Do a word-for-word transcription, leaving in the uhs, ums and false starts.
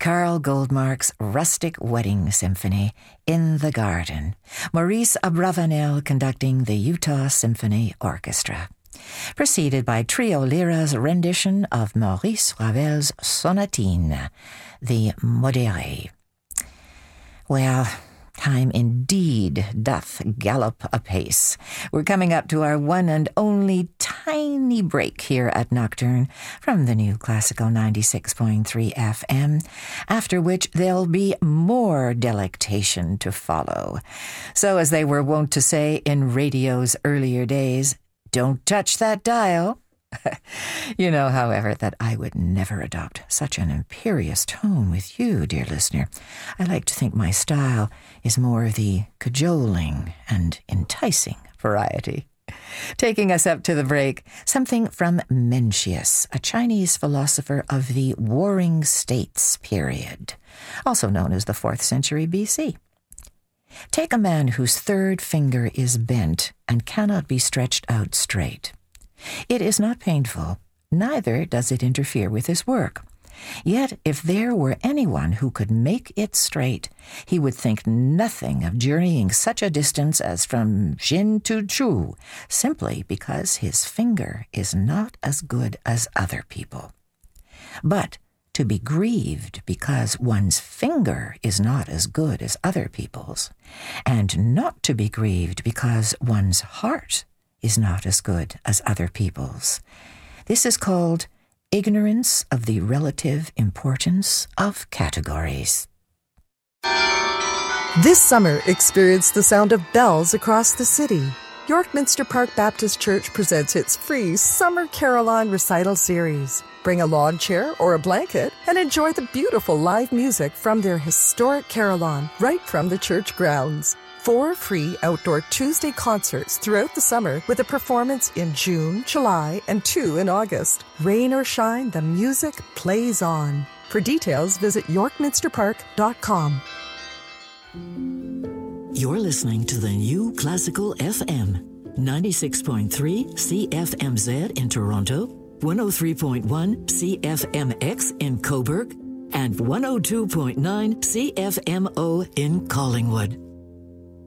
Carl Goldmark's Rustic Wedding Symphony, In the Garden. Maurice Abravanel conducting the Utah Symphony Orchestra. Preceded by Trio Lira's rendition of Maurice Ravel's Sonatine, the Modéré. Well, time indeed doth gallop apace. We're coming up to our one and only tiny break here at Nocturne from the new Classical ninety-six point three F M, after which there'll be more delectation to follow. So as they were wont to say in radio's earlier days, don't touch that dial. You know, however, that I would never adopt such an imperious tone with you, dear listener. I like to think my style is more the cajoling and enticing variety. Taking us up to the break, something from Mencius, a Chinese philosopher of the Warring States period, also known as the fourth century B C. Take a man whose third finger is bent and cannot be stretched out straight. It is not painful, neither does it interfere with his work. Yet if there were anyone who could make it straight, he would think nothing of journeying such a distance as from Xin to Chu, simply because his finger is not as good as other people. But to be grieved because one's finger is not as good as other people's, and not to be grieved because one's heart is not as good as other people's. This is called ignorance of the relative importance of categories. This summer, experience the sound of bells across the city. York Minster Park Baptist Church presents its free Summer Carillon Recital Series. Bring a lawn chair or a blanket and enjoy the beautiful live music from their historic carillon right from the church grounds. Four free outdoor Tuesday concerts throughout the summer with a performance in June, July, and two in August. Rain or shine, the music plays on. For details, visit york minster park dot com. You're listening to the new Classical F M, ninety-six point three C F M Z in Toronto, one oh three point one C F M X in Cobourg, and one oh two point nine C F M O in Collingwood.